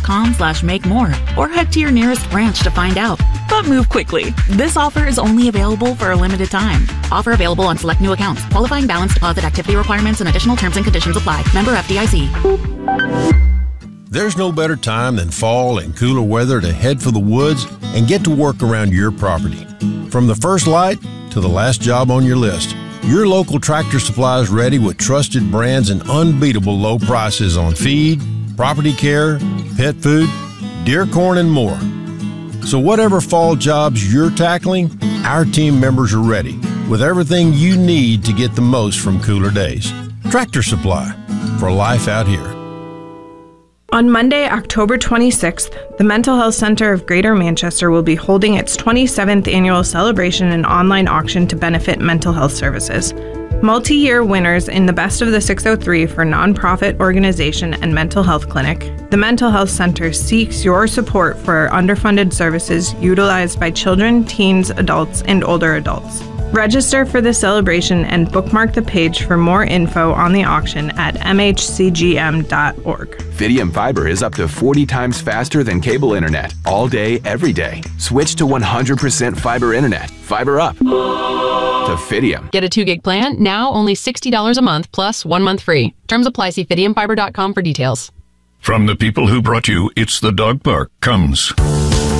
fidium.com/make-more or head to your nearest branch to find out. But move quickly. This offer is only available for a limited time. Offer available on select new accounts. Qualifying balance deposit activity requirements and additional terms and conditions apply. Member FDIC. There's no better time than fall and cooler weather to head for the woods and get to work around your property. From the first light to the last job on your list, your local Tractor Supply is ready with trusted brands and unbeatable low prices on feed, property care, pet food, deer corn, and more. So whatever fall jobs you're tackling, our team members are ready with everything you need to get the most from cooler days. Tractor Supply, for life out here. On Monday, October 26th, the Mental Health Center of Greater Manchester will be holding its 27th annual celebration and online auction to benefit mental health services. Multi-year winners in the Best of the 603 for nonprofit organization and mental health clinic, the Mental Health Center seeks your support for underfunded services utilized by children, teens, adults, and older adults. Register for the celebration and bookmark the page for more info on the auction at mhcgm.org. Fidium Fiber is up to 40 times faster than cable internet, all day, every day. Switch to 100% fiber internet. Fiber up to Fidium. Get a 2-gig plan, now only $60 a month plus 1 month free. Terms apply. See fidiumfiber.com for details. From the people who brought you It's the Dog Park comes